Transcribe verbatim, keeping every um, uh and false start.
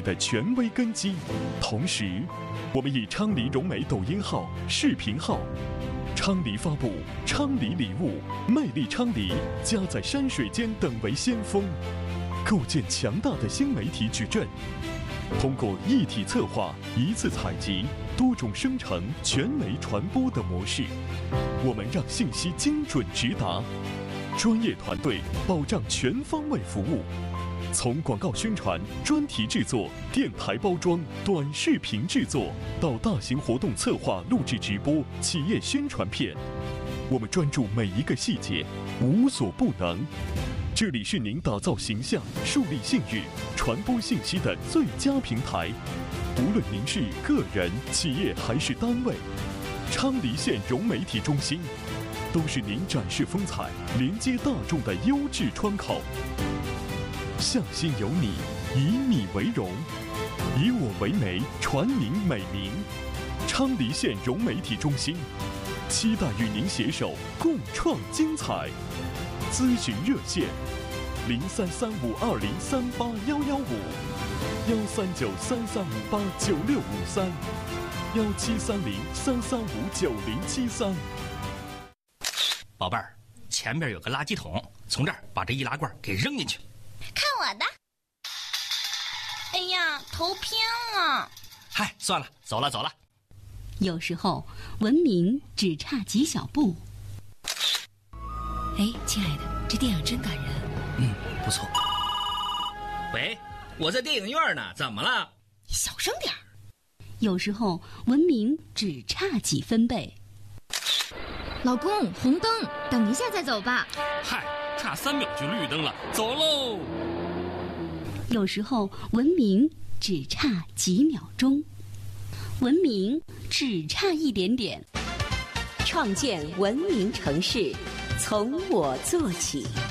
的权威根基。同时，我们以昌黎融媒抖音号、视频号，昌黎发布昌黎礼物、魅力昌黎、家在山水间等为先锋，构建强大的新媒体矩阵。通过一体策划、一次采集、多种生成、全媒传播的模式，我们让信息精准直达，专业团队保障全方位服务。从广告宣传、专题制作、电台包装、短视频制作，到大型活动策划、录制直播、企业宣传片，我们专注每一个细节，无所不能。这里是您打造形象、树立信誉、传播信息的最佳平台。无论您是个人、企业还是单位，昌黎县融媒体中心都是您展示风采、连接大众的优质窗口。向心有你，以你为荣，以我为媒，传您美名。昌黎县融媒体中心，期待与您携手共创精彩。咨询热线：零三三五二零三八幺幺五，幺三九三三五八九六五三，幺七三零三三五九零七三。 宝贝儿，前面有个垃圾桶，从这儿把这易拉罐给扔进去。 看我的！哎呀，头偏了。 嗨，算了，走了走了。 有时候文明只差几小步。 哎，亲爱的，这电影真感人。 嗯，不错。喂，我在电影院呢，怎么了？ 小声点儿。 有时候文明只差几分贝。 老公，红灯，等一下再走吧。 嗨，差三秒就绿灯了，走喽。 有时候文明只差几秒钟，文明只差一点点。 创建文明城市，从我做起。